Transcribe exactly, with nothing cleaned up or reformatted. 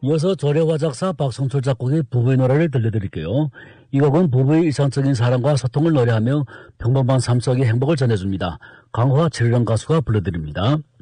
이어서 조례화 작사 박성철 작곡의 부부의 노래를 들려드릴게요. 이 곡은 부부의 일상적인 사랑과 소통을 노래하며 평범한 삶 속의 행복을 전해줍니다. 강호와 최유령 가수가 불러드립니다.